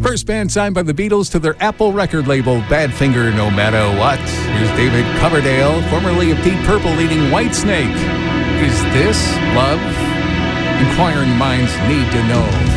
First band signed by the Beatles to their Apple record label, Badfinger No Matter What. Here's David Coverdale, formerly of Deep Purple, leading Whitesnake. Is this love? Inquiring minds need to know.